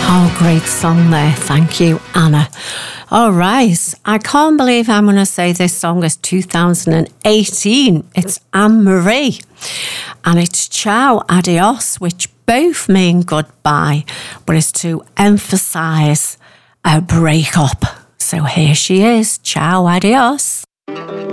Oh, great song there. Thank you, Anna. All right. I can't believe I'm going to say this song is 2018. It's Anne-Marie. And it's Ciao Adios, which both mean goodbye, but is to emphasise a breakup. So here she is. Ciao Adios.